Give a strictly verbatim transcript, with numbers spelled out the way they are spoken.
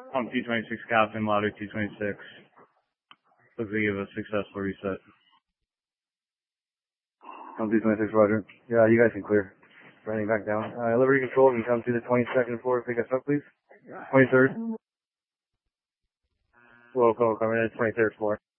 I'm T twenty-six Captain, louder T twenty-six. Looks like you have a successful reset. I'm T twenty-six, roger. Yeah, you guys can clear. Running back down. Uh, Liberty Control, can you come to the twenty-second floor to pick us up, please? twenty-third. Local, coming in twenty-third floor.